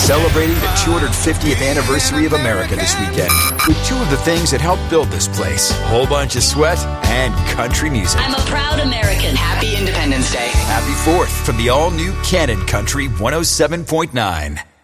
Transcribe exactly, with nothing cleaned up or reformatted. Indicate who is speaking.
Speaker 1: celebrating the two hundred fiftieth anniversary of America this weekend with two of the things that helped build this place. A whole bunch of sweat and country music.
Speaker 2: I'm a proud American. Happy Independence Day.
Speaker 1: Happy fourth from the all-new Cannon Country one oh seven point nine.